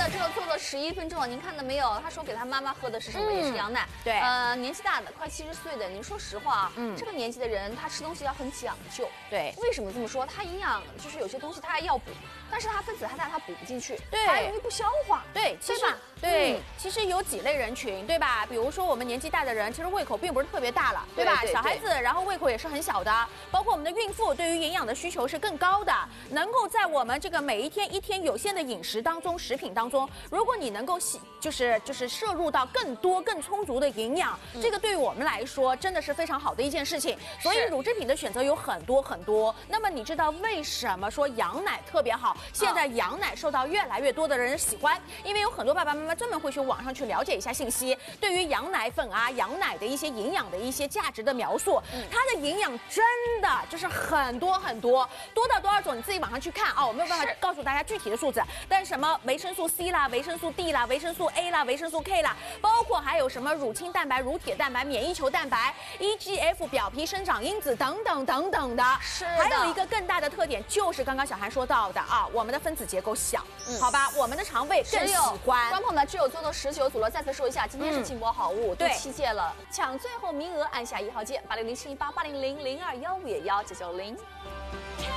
的之后做了11分钟了，您看到没有？他说给他妈妈喝的是什么？也是羊奶。 对， 年纪大的，快70岁的，您说实话啊，这个年纪的人他吃东西要很讲究。 对， 为什么这么说？他营养就是有些东西他要补，但是他分子太大，他补不进去， 对， 他容易不消化。 对， 对吧？ 对，其实有几类人群，对吧？比如说我们年纪大的人，其实胃口并不是特别大了，对吧？小孩子，然后胃口也是很小的，包括我们的孕妇，对于营养的需求是更高的。能够在我们这个每一天有限的饮食当中，食品当中，如果你能够就是摄入到更多更充足的营养，这个对于我们来说真的是非常好的一件事情。所以乳制品的选择有很多很多。那么你知道为什么说羊奶特别好？现在羊奶受到越来越多的人喜欢，因为有很多爸爸妈妈专门会去网上去了解一下信息，对于羊奶粉啊、羊奶的一些营养的一些价值的描述，它的营养真的就是很多很多，多到多少种你自己网上去看啊，我没有办法告诉大家具体的数字，但是什么维生素 C 啦、维生素 D 啦、维生素 A 啦、维生素 K 啦，包括还有什么乳清蛋白、乳铁蛋白、免疫球蛋白、EGF 表皮生长因子等等等等的。 是的， 还有一个更大的特点就是刚刚小韩说到的啊，我们的分子结构小，好吧，我们的肠胃更喜欢。 观众朋友们，只有做到19组了，再次说一下，今天是劲播好物第7届了，抢最后名额，按下1号键，80071880000215也19990。